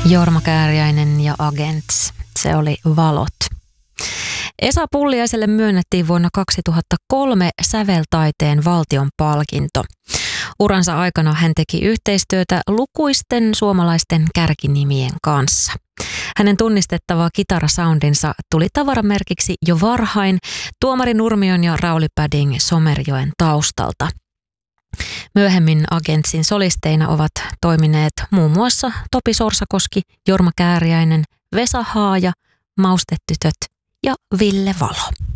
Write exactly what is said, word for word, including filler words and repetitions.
Jorma Kääriäinen ja Agents. Se oli Valot. Esa Pulliaiselle myönnettiin vuonna kaksituhattakolme säveltaiteen valtion palkinto. Uransa aikana hän teki yhteistyötä lukuisten suomalaisten kärkinimien kanssa. Hänen tunnistettava kitarasoundinsa tuli tavaramerkiksi jo varhain Tuomari Nurmion ja Rauli Padding Somerjoen taustalta. Myöhemmin Agentsin solisteina ovat toimineet muun muassa Topi Sorsakoski, Jorma Kääriäinen, Vesa Haaja, Maustetytöt ja Ville Valo.